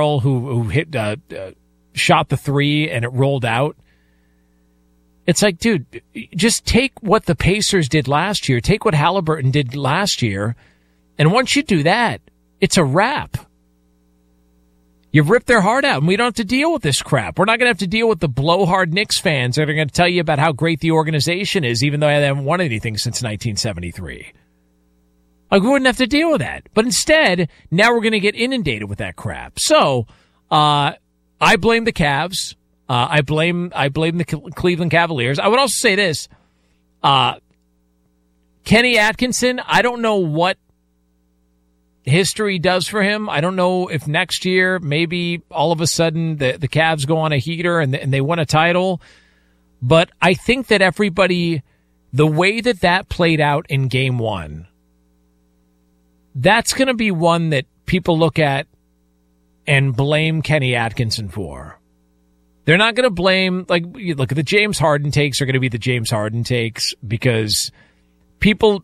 who hit shot the three and it rolled out. It's like, dude, just take what the Pacers did last year, take what Halliburton did last year, and once you do that, it's a wrap. You've ripped their heart out, and we don't have to deal with this crap. We're not going to have to deal with the blowhard Knicks fans that are going to tell you about how great the organization is, even though they haven't won anything since 1973. Like, we wouldn't have to deal with that. But instead, now we're going to get inundated with that crap. So, I blame the Cavs. I blame the Cleveland Cavaliers. I would also say this. Kenny Atkinson, I don't know what history does for him. I don't know if next year maybe all of a sudden the Cavs go on a heater and they win a title. But I think that everybody, the way that played out in Game 1, that's going to be one that people look at and blame Kenny Atkinson for. They're not going to blame, like, you look at the James Harden takes are going to be the James Harden takes because people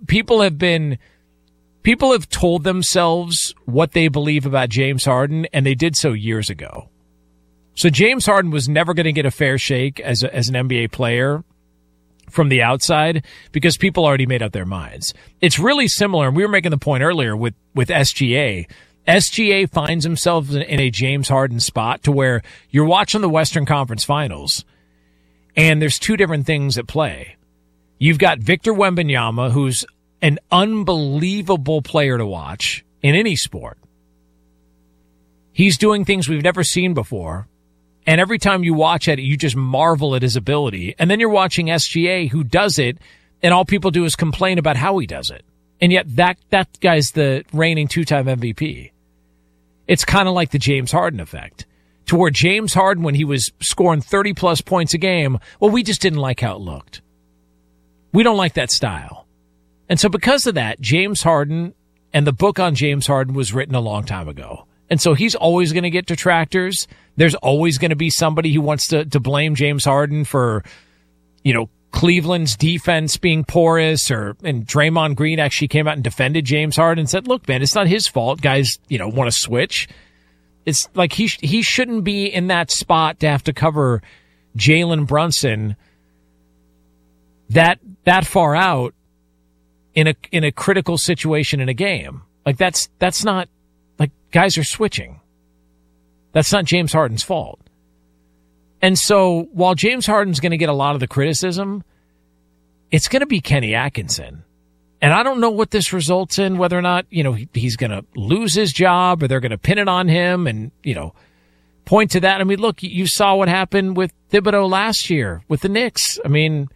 have told themselves what they believe about James Harden, and they did so years ago. So James Harden was never going to get a fair shake as an NBA player from the outside because people already made up their minds. It's really similar, and we were making the point earlier with SGA. SGA finds himself in a James Harden spot to where you're watching the Western Conference Finals, and there's two different things at play. You've got Victor Wembanyama, who's an unbelievable player to watch in any sport. He's doing things we've never seen before, and every time you watch it, you just marvel at his ability. And then you're watching SGA, who does it, and all people do is complain about how he does it. And yet that guy's the reigning two-time MVP. It's kind of like the James Harden effect, to where James Harden, when he was scoring 30-plus points a game, well, we just didn't like how it looked. We don't like that style. And so because of that, James Harden, and the book on James Harden was written a long time ago. And so he's always going to get detractors. There's always going to be somebody who wants to blame James Harden for, Cleveland's defense being porous, and Draymond Green actually came out and defended James Harden and said, look, man, it's not his fault. Guys, want to switch. It's like he shouldn't be in that spot to have to cover Jalen Brunson that far out in a critical situation in a game. Like that's not, like, guys are switching. That's not James Harden's fault. And so while James Harden's going to get a lot of the criticism, it's going to be Kenny Atkinson. And I don't know what this results in, whether or not, he's going to lose his job or they're going to pin it on him and, point to that. I mean, look, you saw what happened with Thibodeau last year with the Knicks. I mean,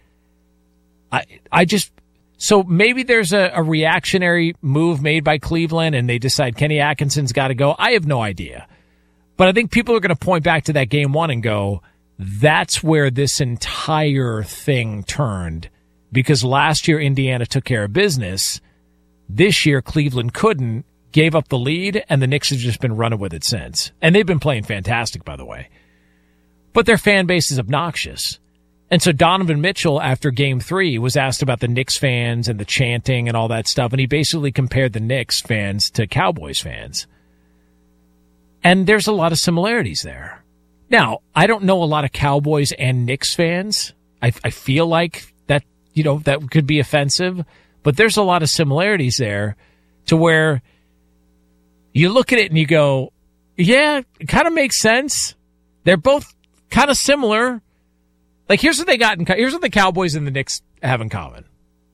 so maybe there's a reactionary move made by Cleveland and they decide Kenny Atkinson's got to go. I have no idea. But I think people are going to point back to that Game 1 and go, that's where this entire thing turned. Because last year Indiana took care of business. This year Cleveland couldn't, gave up the lead, and the Knicks have just been running with it since. And they've been playing fantastic, by the way. But their fan base is obnoxious. And so Donovan Mitchell, after Game 3, was asked about the Knicks fans and the chanting and all that stuff, and he basically compared the Knicks fans to Cowboys fans. And there's a lot of similarities there. Now, I don't know a lot of Cowboys and Knicks fans. I feel like that, that could be offensive, but there's a lot of similarities there to where you look at it and you go, yeah, it kind of makes sense. They're both kind of similar. Like, here's what here's what the Cowboys and the Knicks have in common.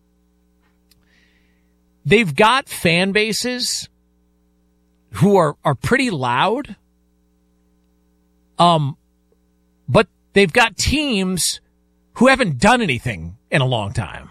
They've got fan bases who are pretty loud. But they've got teams who haven't done anything in a long time.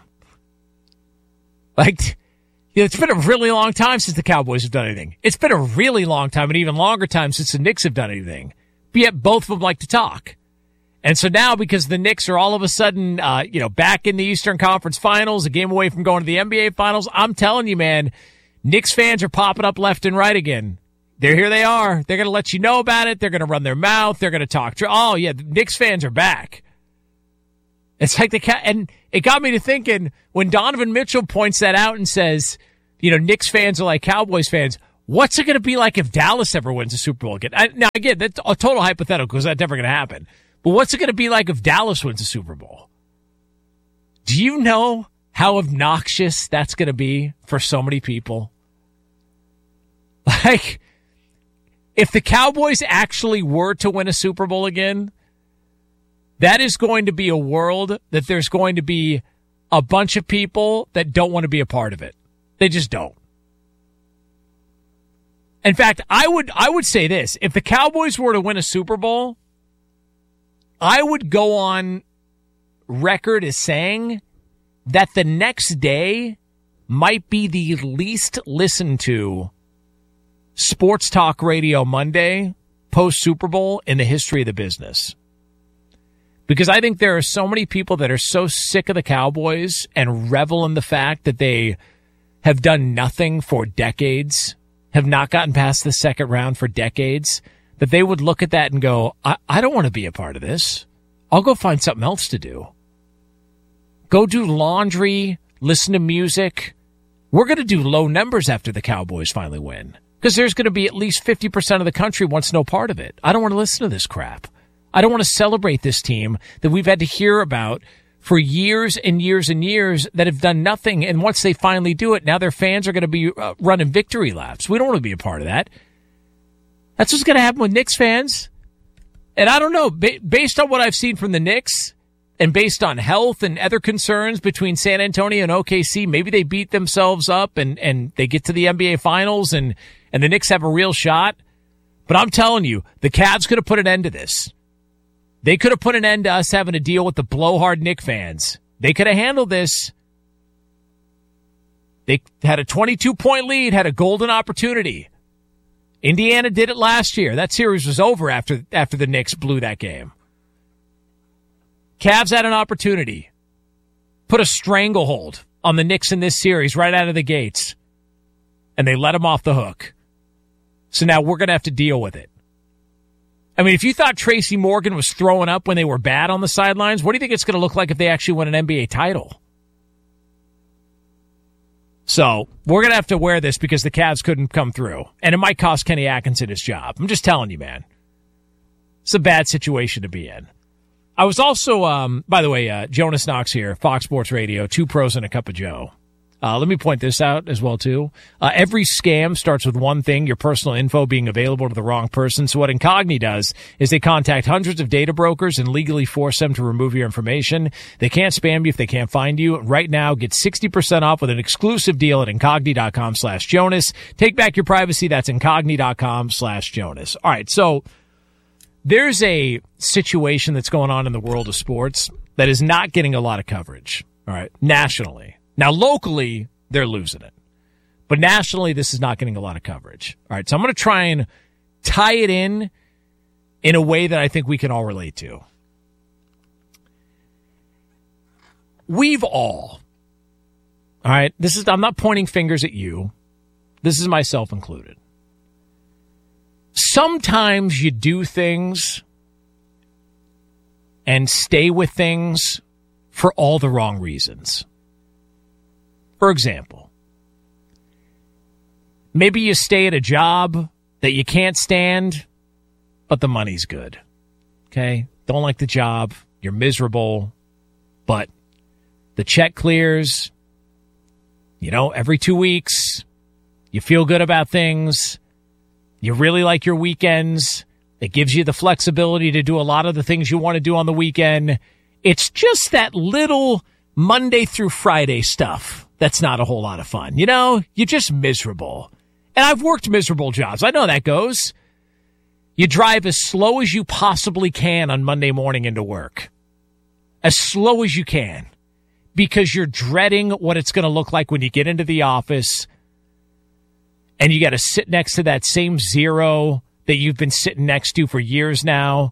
Like, it's been a really long time since the Cowboys have done anything. It's been a really long time, an even longer time since the Knicks have done anything. But yet both of them like to talk. And so now, because the Knicks are all of a sudden, back in the Eastern Conference Finals, a game away from going to the NBA Finals, I'm telling you, man, Knicks fans are popping up left and right again. Here they are. They're going to let you know about it. They're going to run their mouth. They're going to talk. Oh, yeah, the Knicks fans are back. It's like and it got me to thinking, when Donovan Mitchell points that out and says, Knicks fans are like Cowboys fans, What's it going to be like if Dallas ever wins a Super Bowl again? Now, again, that's a total hypothetical because that's never going to happen. But what's it going to be like if Dallas wins a Super Bowl? Do you know how obnoxious that's going to be for so many people? Like, if the Cowboys actually were to win a Super Bowl again, that is going to be a world that there's going to be a bunch of people that don't want to be a part of it. They just don't. In fact, I would say this. If the Cowboys were to win a Super Bowl, I would go on record as saying that the next day might be the least listened to Sports Talk Radio Monday post-Super Bowl in the history of the business. Because I think there are so many people that are so sick of the Cowboys and revel in the fact that they have done nothing for decades, have not gotten past the second round for decades, that they would look at that and go, I don't want to be a part of this. I'll go find something else to do. Go do laundry, listen to music. We're going to do low numbers after the Cowboys finally win because there's going to be at least 50% of the country wants no part of it. I don't want to listen to this crap. I don't want to celebrate this team that we've had to hear about for years and years and years that have done nothing. And once they finally do it, now their fans are going to be running victory laps. We don't want to be a part of that. That's what's going to happen with Knicks fans. And I don't know, based on what I've seen from the Knicks and based on health and other concerns between San Antonio and OKC, maybe they beat themselves up and they get to the NBA Finals and the Knicks have a real shot. But I'm telling you, the Cavs could have put an end to this. They could have put an end to us having to deal with the blowhard Knicks fans. They could have handled this. They had a 22-point lead, had a golden opportunity. Indiana did it last year. That series was over after the Knicks blew that game. Cavs had an opportunity. Put a stranglehold on the Knicks in this series right out of the gates. And they let them off the hook. So now we're going to have to deal with it. I mean, if you thought Tracy Morgan was throwing up when they were bad on the sidelines, what do you think it's going to look like if they actually win an NBA title? So we're going to have to wear this because the Cavs couldn't come through. And it might cost Kenny Atkinson his job. I'm just telling you, man. It's a bad situation to be in. I was also, by the way, Jonas Knox here, Fox Sports Radio, 2 pros and a cup of Joe. Let me point this out as well, too. Every scam starts with one thing, your personal info being available to the wrong person. So what Incogni does is they contact hundreds of data brokers and legally force them to remove your information. They can't spam you if they can't find you. Right now, get 60% off with an exclusive deal at Incogni.com/Jonas. Take back your privacy. That's Incogni.com/Jonas. All right, so there's a situation that's going on in the world of sports that is not getting a lot of coverage, all right, nationally. Now, locally, they're losing it. But nationally, this is not getting a lot of coverage. All right, so I'm going to try and tie it in a way that I think we can all relate to. We've all right, I'm not pointing fingers at you. This is myself included. Sometimes you do things and stay with things for all the wrong reasons. For example, maybe you stay at a job that you can't stand, but the money's good. Okay? Don't like the job. You're miserable, but the check clears. Every 2 weeks, you feel good about things. You really like your weekends. It gives you the flexibility to do a lot of the things you want to do on the weekend. It's just that little Monday through Friday stuff that's not a whole lot of fun. You're just miserable. And I've worked miserable jobs. I know that goes. You drive as slow as you possibly can on Monday morning into work. As slow as you can. Because you're dreading what it's going to look like when you get into the office and you got to sit next to that same zero that you've been sitting next to for years now.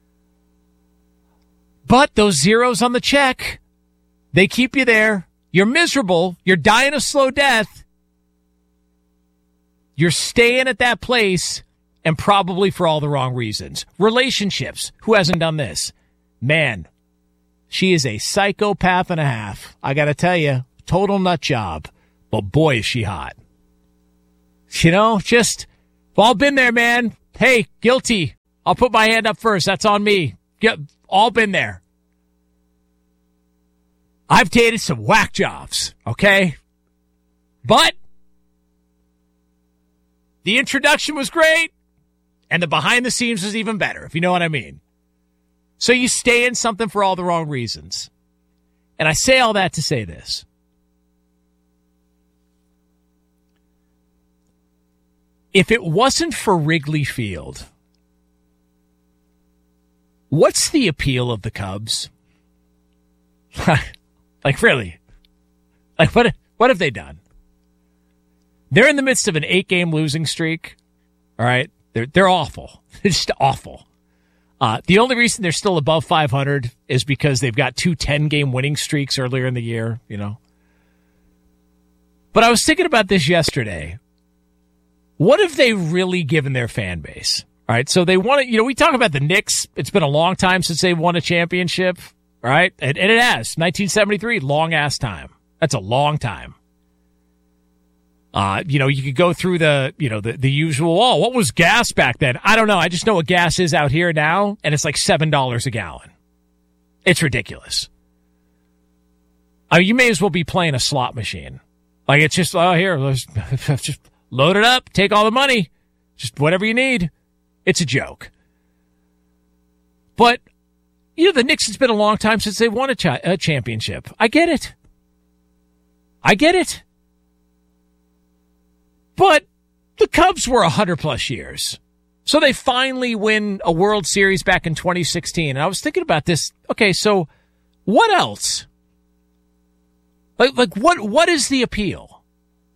But those zeros on the check, they keep you there. You're miserable. You're dying a slow death. You're staying at that place, and probably for all the wrong reasons. Relationships. Who hasn't done this? Man, she is a psychopath and a half. I got to tell you, total nut job. But boy, is she hot. Just, we've all been there, man. Hey, guilty. I'll put my hand up first. That's on me. Yep, all been there. I've dated some whack jobs, okay? But the introduction was great, and the behind the scenes was even better, if you know what I mean. So you stay in something for all the wrong reasons. And I say all that to say this. If it wasn't for Wrigley Field, what's the appeal of the Cubs? Like, really? Like, what have they done? They're in the midst of an 8-game losing streak. All right? They're awful. They're just awful. The only reason they're still above 500 is because they've got 2 10-game winning streaks earlier in the year, But I was thinking about this yesterday. What have they really given their fan base? All right, so they want to, we talk about the Knicks. It's been a long time since they won a championship, right? And it has. 1973, long-ass time. That's a long time. You could go through the usual, what was gas back then? I don't know. I just know what gas is out here now, and it's like $7 a gallon. It's ridiculous. You may as well be playing a slot machine. Like, it's just, here, let's just load it up, take all the money, just whatever you need. It's a joke. But, the Knicks, it's been a long time since they won a championship. I get it. But the Cubs were 100-plus years. So they finally win a World Series back in 2016. And I was thinking about this. Okay, so what else? Like what is the appeal?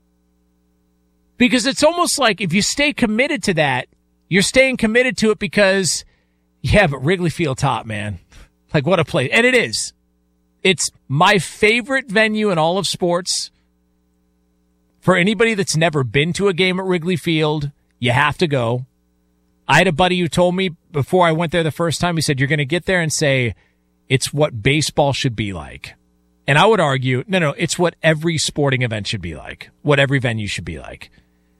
Because it's almost like if you stay committed to that, you're staying committed to it because, but Wrigley Field top, man. Like, what a place. And it is. It's my favorite venue in all of sports. For anybody that's never been to a game at Wrigley Field, you have to go. I had a buddy who told me before I went there the first time, he said, you're going to get there and say, it's what baseball should be like. And I would argue, no, it's what every sporting event should be like, what every venue should be like.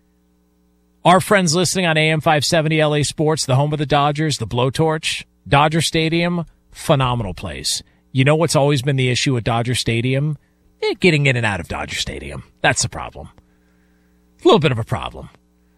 Our friends listening on AM 570 LA Sports, the home of the Dodgers, the Blowtorch, Dodger Stadium, phenomenal place. You know what's always been the issue at Dodger Stadium? Getting in and out of Dodger Stadium. That's the problem. A little bit of a problem.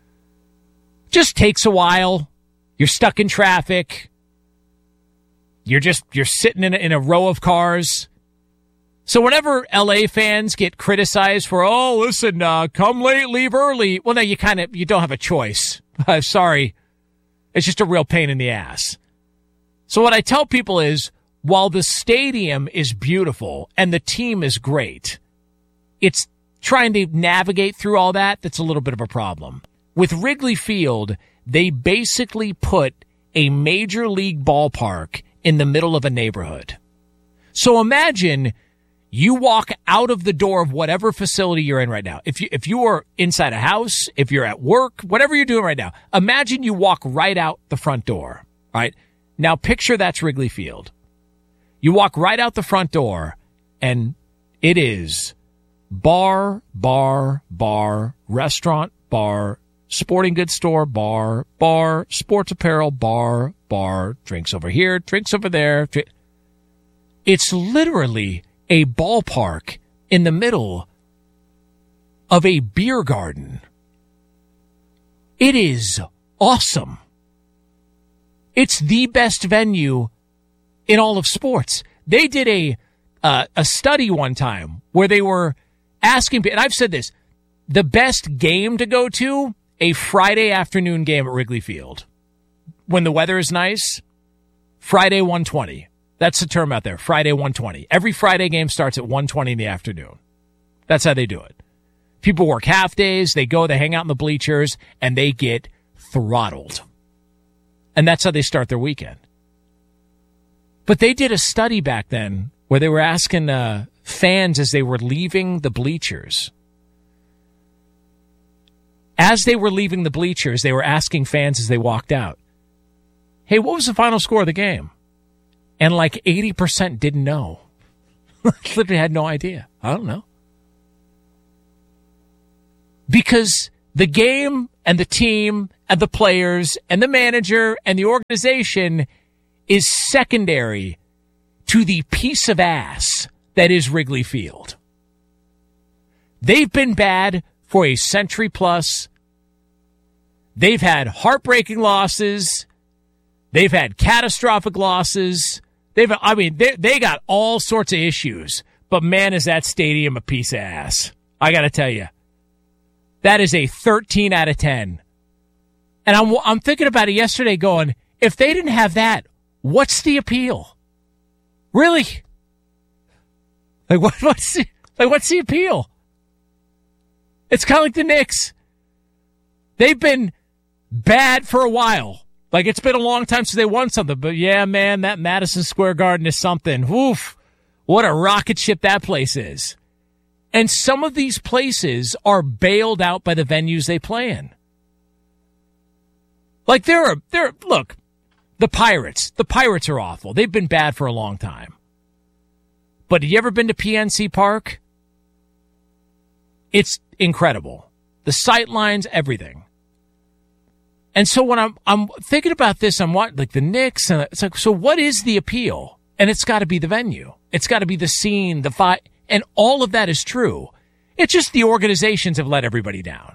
Just takes a while. You're stuck in traffic. You're sitting in a row of cars. So whenever LA fans get criticized for, listen, come late, leave early. Well, no, you don't have a choice. Sorry. It's just a real pain in the ass. So what I tell people is, while the stadium is beautiful and the team is great, it's trying to navigate through all that's a little bit of a problem. With Wrigley Field, they basically put a major league ballpark in the middle of a neighborhood. So imagine you walk out of the door of whatever facility you're in right now. If you are inside a house, if you're at work, whatever you're doing right now, imagine you walk right out the front door, right? Now picture that's Wrigley Field. You walk right out the front door, and it is bar, restaurant, bar, sporting goods store, bar, sports apparel, bar, drinks over here, drinks over there. It's literally a ballpark in the middle of a beer garden. It is awesome. It's the best venue in all of sports. They did a study one time where they were asking, and I've said this, the best game to go to, a Friday afternoon game at Wrigley Field. When the weather is nice, Friday 1:20. That's the term out there, Friday 1:20. Every Friday game starts at 1:20 in the afternoon. That's how they do it. People work half days, they hang out in the bleachers, and they get throttled. And that's how they start their weekend. But they did a study back then where they were asking fans as they were leaving the bleachers. As they were leaving the bleachers, they were asking fans as they walked out, hey, what was the final score of the game? And like 80% didn't know. Literally had no idea. I don't know. Because The game and the team and the players and the manager and the organization is secondary to the piece of ass that is Wrigley Field. They've been bad for a century plus. They've had heartbreaking losses. They've had catastrophic losses. They got all sorts of issues. But man, is that stadium a piece of ass. I got to tell you. That is a 13 out of 10. And I'm thinking about it yesterday going, if they didn't have that, what's the appeal? Really? What's the appeal? It's kind of like the Knicks. They've been bad for a while. Like, it's been a long time since they won something. But, yeah, man, that Madison Square Garden is something. Woof. What a rocket ship that place is. And some of these places are bailed out by the venues they play in. Like, look, the Pirates. The Pirates are awful. They've been bad for a long time. But have you ever been to PNC Park? It's incredible. The sight lines, everything. And so when I'm thinking about this, I'm watching, like, the Knicks, and it's like, so what is the appeal? And it's got to be the venue. It's got to be the scene, the fight. And all of that is true. It's just the organizations have let everybody down.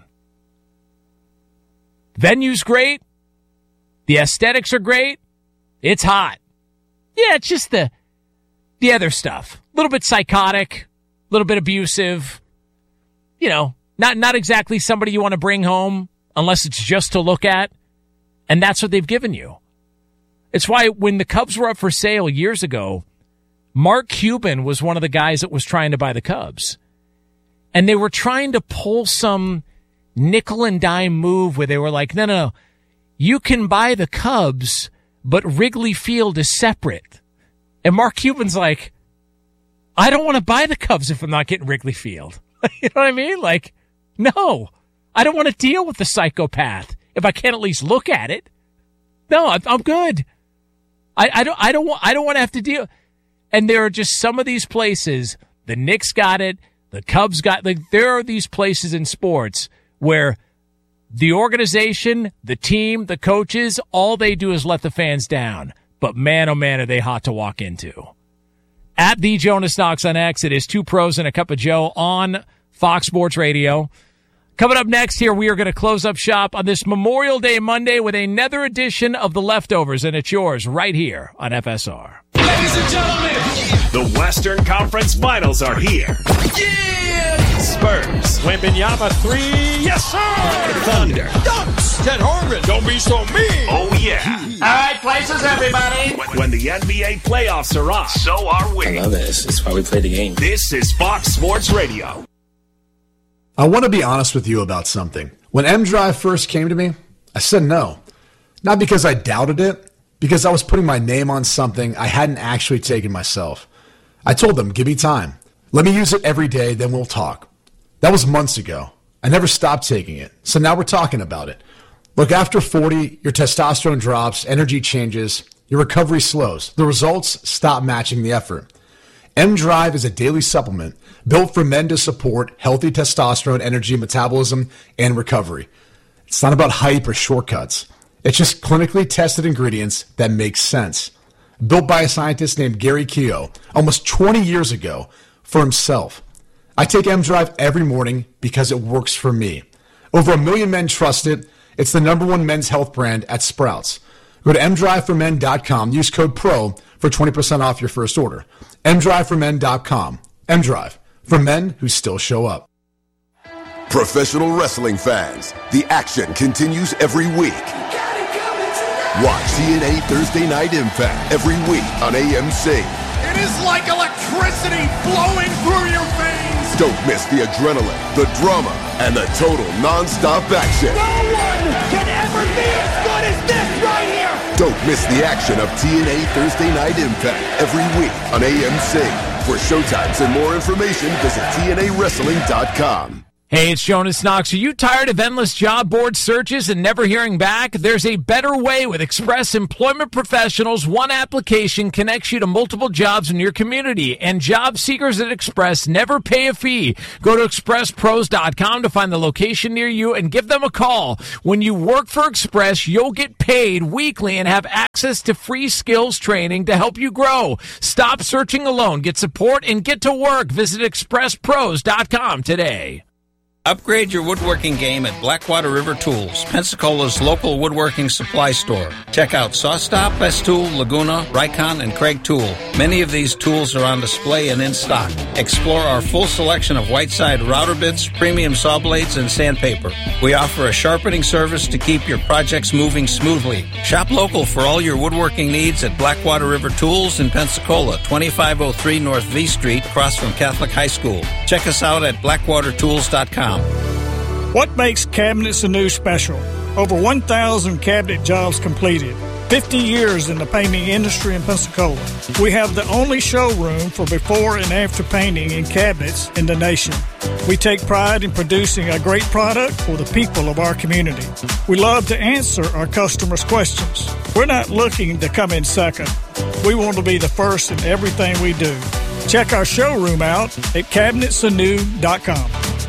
Venue's great. The aesthetics are great. It's hot. Yeah, it's just the other stuff. A little bit psychotic, a little bit abusive. You know, not exactly somebody you want to bring home unless it's just to look at. And that's what they've given you. It's why when the Cubs were up for sale years ago, Mark Cuban was one of the guys that was trying to buy the Cubs. And they were trying to pull some nickel and dime move where they were like, no. You can buy the Cubs, but Wrigley Field is separate. And Mark Cuban's like, I don't want to buy the Cubs if I'm not getting Wrigley Field. You know what I mean? Like, no. I don't want to deal with the psychopath if I can't at least look at it. No, I'm good. I don't want to have to deal. And there are just some of these places, the Knicks got it, the Cubs got, like, there are these places in sports where the organization, the team, the coaches, all they do is let the fans down. But man, oh man, are they hot to walk into. At the Jonas Knox on X, it is Two Pros and a Cup of Joe on Fox Sports Radio. Coming up next here, we are going to close up shop on this Memorial Day Monday with another edition of The Leftovers, and it's yours right here on FSR. Ladies and gentlemen, the Western Conference Finals are here. yeah! Spurs. Wembanyama 3, yes sir! Thunder. Dunks! Ted Harmon, don't be so mean! Oh, yeah. All right, places, everybody. When the NBA playoffs are on, so are we. I love it. It's why we play the game. This is Fox Sports Radio. I want to be honest with you about something. When M-Drive first came to me, I said no. Not because I doubted it, because I was putting my name on something I hadn't actually taken myself. I told them, give me time. Let me use it every day, then we'll talk. That was months ago. I never stopped taking it, so now we're talking about it. Look, after 40, your testosterone drops, energy changes, your recovery slows. The results stop matching the effort. M-Drive is a daily supplement built for men to support healthy testosterone, energy, metabolism, and recovery. It's not about hype or shortcuts. It's just clinically tested ingredients that make sense. Built by a scientist named Gary Keogh almost 20 years ago for himself. I take M-Drive every morning because it works for me. Over 1 million men trust it. It's the #1 men's health brand at Sprouts. Go to mdriveformen.com. Use code PRO for 20% off your first order. mdriveformen.com. M-Drive, for men who still show up. Professional wrestling fans, the action continues every week. Watch TNA Thursday Night Impact every week on AMC. It is like electricity flowing through your veins! Don't miss the adrenaline, the drama, and the total non-stop action. No one can ever be as good as this right here! Don't miss the action of TNA Thursday Night Impact every week on AMC. For showtimes and more information, visit TNAWrestling.com. Hey, it's Jonas Knox. Are you tired of endless job board searches and never hearing back? There's a better way with Express Employment Professionals. One application connects you to multiple jobs in your community, and job seekers at Express never pay a fee. Go to expresspros.com to find the location near you and give them a call. When you work for Express, you'll get paid weekly and have access to free skills training to help you grow. Stop searching alone. Get support and get to work. Visit expresspros.com today. Upgrade your woodworking game at Blackwater River Tools, Pensacola's local woodworking supply store. Check out SawStop, Festool, Laguna, Rycon, and Craig Tool. Many of these tools are on display and in stock. Explore our full selection of Whiteside router bits, premium saw blades, and sandpaper. We offer a sharpening service to keep your projects moving smoothly. Shop local for all your woodworking needs at Blackwater River Tools in Pensacola, 2503 North V Street, across from Catholic High School. Check us out at blackwatertools.com. What makes Cabinets Anew special? Over 1,000 cabinet jobs completed. 50 years in the painting industry in Pensacola. We have the only showroom for before and after painting in cabinets in the nation. We take pride in producing a great product for the people of our community. We love to answer our customers' questions. We're not looking to come in second. We want to be the first in everything we do. Check our showroom out at cabinetsanew.com.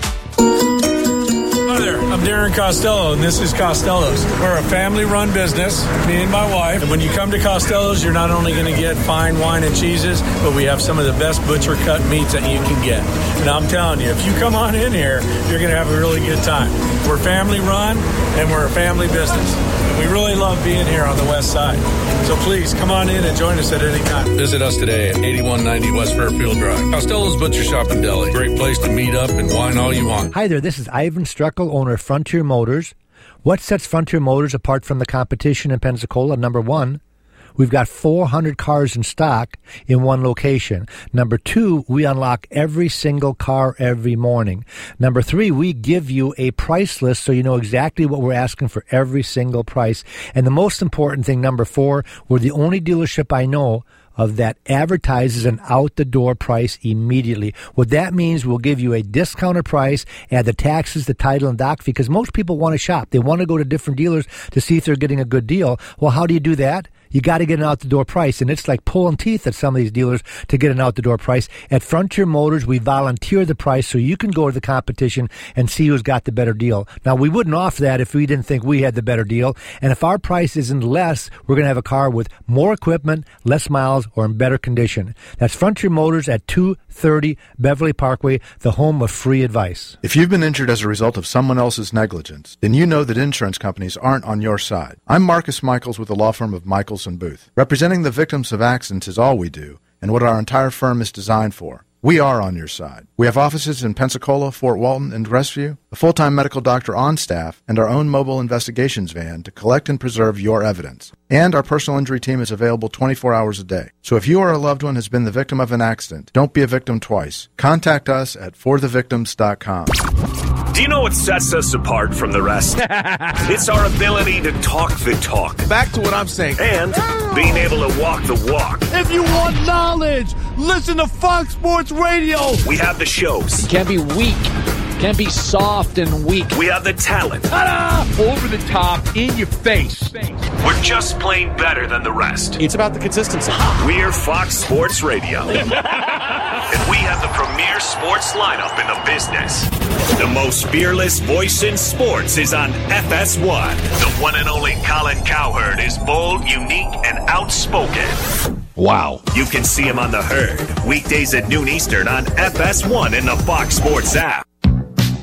Hi there, I'm Darren Costello, and this is Costello's. We're a family-run business, me and my wife. And when you come to Costello's, you're not only going to get fine wine and cheeses, but we have some of the best butcher-cut meats that you can get. And I'm telling you, if you come on in here, you're going to have a really good time. We're family-run, and we're a family business. And we really love being here on the west side. So please, come on in and join us at any time. Visit us today at 8190 West Fairfield Drive. Costello's Butcher Shop and Deli. Great place to meet up and wine all you want. Hi there, this is Ivan Struckel, owner of Frontier Motors. What sets Frontier Motors apart from the competition in Pensacola? Number one, we've got 400 cars in stock in one location. Number two, we unlock every single car every morning. Number three, we give you a price list so you know exactly what we're asking for every single price. And the most important thing, number four, we're the only dealership I know of that advertises an out-the-door price immediately. What that means, we'll give you a discounted price, add the taxes, the title, and doc fee, because most people want to shop. They want to go to different dealers to see if they're getting a good deal. Well, how do you do that? You got to get an out-the-door price, and it's like pulling teeth at some of these dealers to get an out-the-door price. At Frontier Motors, we volunteer the price so you can go to the competition and see who's got the better deal. Now, we wouldn't offer that if we didn't think we had the better deal, and if our price isn't less, we're going to have a car with more equipment, less miles, or in better condition. That's Frontier Motors at 230 Beverly Parkway, the home of free advice. If you've been injured as a result of someone else's negligence, then you know that insurance companies aren't on your side. I'm Marcus Michaels with the law firm of Michaels & Booth. Representing the victims of accidents is all we do, and what our entire firm is designed for. We are on your side. We have offices in Pensacola, Fort Walton, and Crestview, a full-time medical doctor on staff, and our own mobile investigations van to collect and preserve your evidence. And our personal injury team is available 24 hours a day. So if you or a loved one has been the victim of an accident, don't be a victim twice. Contact us at forthevictims.com. Do you know what sets us apart from the rest? It's our ability to talk the talk. Back to what I'm saying. And being able to walk the walk. If you want knowledge, listen to Fox Sports Radio. We have the shows. You can't be weak. Can't be soft and weak. We have the talent. Ta-da! Over the top, in your face. We're just plain better than the rest. It's about the consistency. We're Fox Sports Radio. And we have the premier sports lineup in the business. The most fearless voice in sports is on FS1. The one and only Colin Cowherd is bold, unique, and outspoken. Wow. You can see him on The Herd, weekdays at noon Eastern on FS1 and the Fox Sports app.